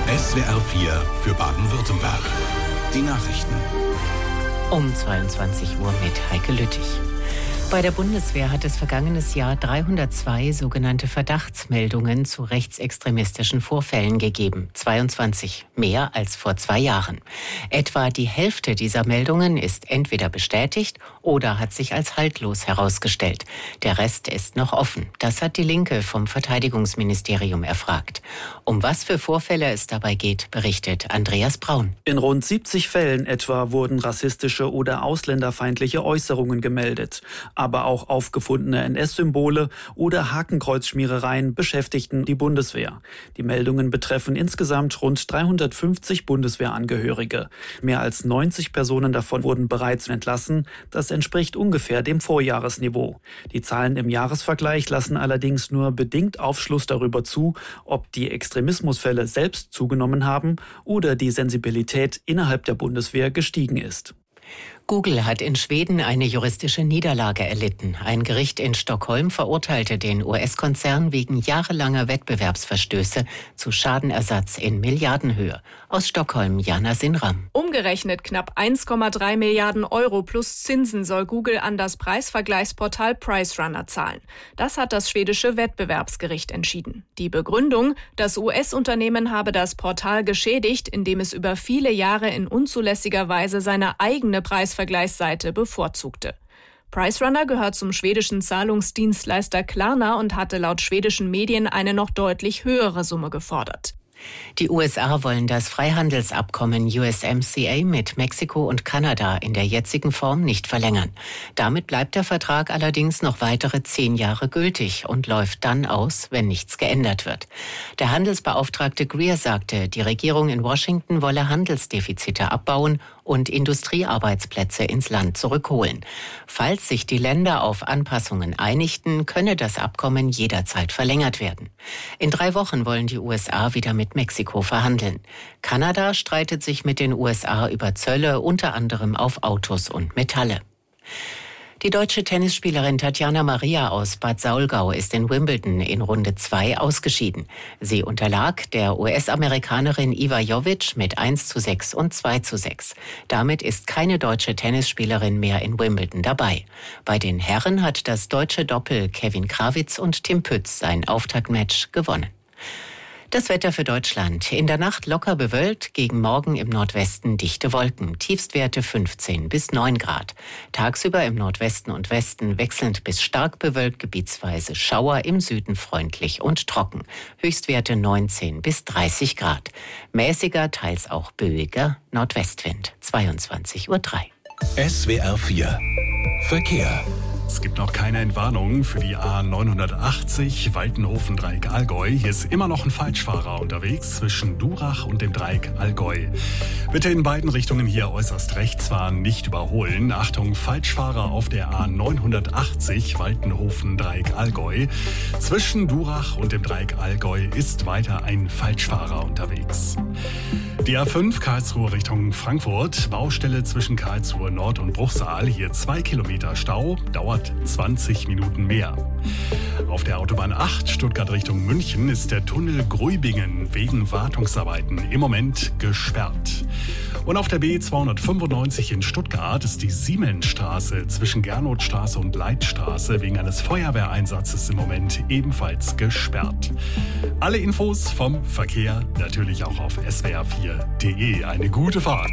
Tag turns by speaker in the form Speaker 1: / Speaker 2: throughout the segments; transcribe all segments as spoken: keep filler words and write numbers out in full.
Speaker 1: S W R vier für Baden-Württemberg. Die Nachrichten.
Speaker 2: Um zweiundzwanzig Uhr mit Heike Lüttich. Bei der Bundeswehr hat es vergangenes Jahr dreihundertzwei sogenannte Verdachtsmeldungen zu rechtsextremistischen Vorfällen gegeben. zweiundzwanzig, mehr als vor zwei Jahren. Etwa die Hälfte dieser Meldungen ist entweder bestätigt oder hat sich als haltlos herausgestellt. Der Rest ist noch offen. Das hat die Linke vom Verteidigungsministerium erfragt. Um was für Vorfälle es dabei geht, berichtet Andreas Braun.
Speaker 3: In rund siebzig Fällen etwa wurden rassistische oder ausländerfeindliche Äußerungen gemeldet. Aber auch aufgefundene N S-Symbole oder Hakenkreuzschmierereien beschäftigten die Bundeswehr. Die Meldungen betreffen insgesamt rund dreihundertfünfzig Bundeswehrangehörige. Mehr als neunzig Personen davon wurden bereits entlassen. Das entspricht ungefähr dem Vorjahresniveau. Die Zahlen im Jahresvergleich lassen allerdings nur bedingt Aufschluss darüber zu, ob die Extremismusfälle selbst zugenommen haben oder die Sensibilität innerhalb der Bundeswehr gestiegen ist.
Speaker 2: Google hat in Schweden eine juristische Niederlage erlitten. Ein Gericht in Stockholm verurteilte den U S-Konzern wegen jahrelanger Wettbewerbsverstöße zu Schadenersatz in Milliardenhöhe. Aus Stockholm, Jana Sinram.
Speaker 4: Umgerechnet knapp eins Komma drei Milliarden Euro plus Zinsen soll Google an das Preisvergleichsportal PriceRunner zahlen. Das hat das schwedische Wettbewerbsgericht entschieden. Die Begründung: Das U S-Unternehmen habe das Portal geschädigt, indem es über viele Jahre in unzulässiger Weise seine eigene Preisvergleichsseite bevorzugte. PriceRunner gehört zum schwedischen Zahlungsdienstleister Klarna und hatte laut schwedischen Medien eine noch deutlich höhere Summe gefordert.
Speaker 2: Die U S A wollen das Freihandelsabkommen U S M C A mit Mexiko und Kanada in der jetzigen Form nicht verlängern. Damit bleibt der Vertrag allerdings noch weitere zehn Jahre gültig und läuft dann aus, wenn nichts geändert wird. Der Handelsbeauftragte Greer sagte, die Regierung in Washington wolle Handelsdefizite abbauen und Industriearbeitsplätze ins Land zurückholen. Falls sich die Länder auf Anpassungen einigten, könne das Abkommen jederzeit verlängert werden. In drei Wochen wollen die U S A wieder mit Mexiko verhandeln. Kanada streitet sich mit den U S A über Zölle, unter anderem auf Autos und Metalle. Die deutsche Tennisspielerin Tatjana Maria aus Bad Saulgau ist in Wimbledon in Runde zwei ausgeschieden. Sie unterlag der U S-Amerikanerin Iva Jovic mit eins zu sechs und zwei zu sechs. Damit ist keine deutsche Tennisspielerin mehr in Wimbledon dabei. Bei den Herren hat das deutsche Doppel Kevin Krawitz und Tim Pütz sein Auftaktmatch gewonnen. Das Wetter für Deutschland. In der Nacht locker bewölkt, gegen Morgen im Nordwesten dichte Wolken. Tiefstwerte fünfzehn bis neun Grad. Tagsüber im Nordwesten und Westen wechselnd bis stark bewölkt, gebietsweise Schauer, im Süden freundlich und trocken. Höchstwerte neunzehn bis dreißig Grad. Mäßiger, teils auch böiger Nordwestwind. zweiundzwanzig Uhr drei.
Speaker 1: S W R vier Verkehr.
Speaker 5: Es gibt noch keine Entwarnung für die A neunhundertachtzig Waltenhofen-Dreieck-Allgäu. Hier ist immer noch ein Falschfahrer unterwegs zwischen Durach und dem Dreieck Allgäu. Bitte in beiden Richtungen hier äußerst rechts fahren, nicht überholen. Achtung, Falschfahrer auf der A neunhundertachtzig Waltenhofen-Dreieck-Allgäu. Zwischen Durach und dem Dreieck Allgäu ist weiter ein Falschfahrer unterwegs. Die A fünf Karlsruhe Richtung Frankfurt. Baustelle zwischen Karlsruhe Nord und Bruchsal. Hier zwei Kilometer Stau. Dauert zwanzig Minuten mehr. Auf der Autobahn acht Stuttgart Richtung München ist der Tunnel Gruibingen wegen Wartungsarbeiten im Moment gesperrt. Und auf der B zweihundertfünfundneunzig in Stuttgart ist die Siemensstraße zwischen Gernotstraße und Leitstraße wegen eines Feuerwehreinsatzes im Moment ebenfalls gesperrt. Alle Infos vom Verkehr natürlich auch auf S W R vier punkt de. Eine gute Fahrt.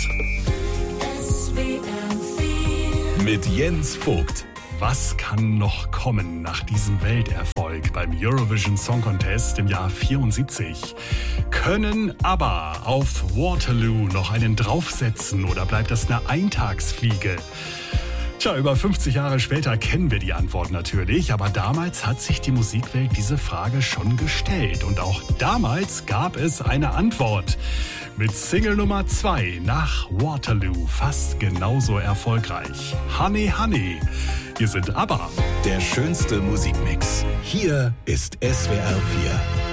Speaker 1: S W R vier mit Jens Vogt.
Speaker 5: Was kann noch kommen nach diesem Welterfolg beim Eurovision Song Contest im Jahr vierundsiebzig? Können ABBA auf Waterloo noch einen draufsetzen oder bleibt das eine Eintagsfliege? Tja, über fünfzig Jahre später kennen wir die Antwort natürlich, aber damals hat sich die Musikwelt diese Frage schon gestellt. Und auch damals gab es eine Antwort. Mit Single Nummer zwei nach Waterloo fast genauso erfolgreich. Honey, Honey. Hier sind ABBA.
Speaker 1: Der schönste Musikmix. Hier ist S W R vier.